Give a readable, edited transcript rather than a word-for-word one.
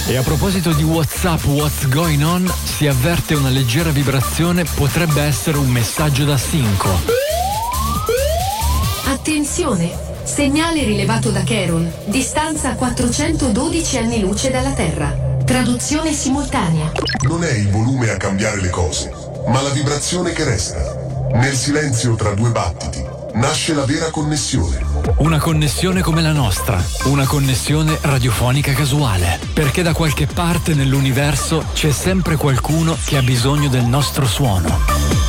E a proposito di WhatsApp, what's going on? Si avverte una leggera vibrazione, potrebbe essere un messaggio da Cinco. Attenzione! Segnale rilevato da Carol. Distanza 412 anni luce dalla Terra. Traduzione simultanea. Non è il volume a cambiare le cose, ma la vibrazione che resta. Nel silenzio tra due battiti nasce la vera connessione. Una connessione come la nostra, una connessione radiofonica casuale, perché da qualche parte nell'universo c'è sempre qualcuno che ha bisogno del nostro suono.